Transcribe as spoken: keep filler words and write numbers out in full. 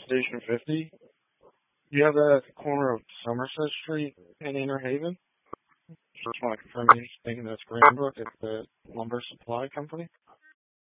Station fifty. You have that at the corner of Somerset Street and Inner Haven? Just want to confirm you're thinking that's Greenbrook at the lumber supply company?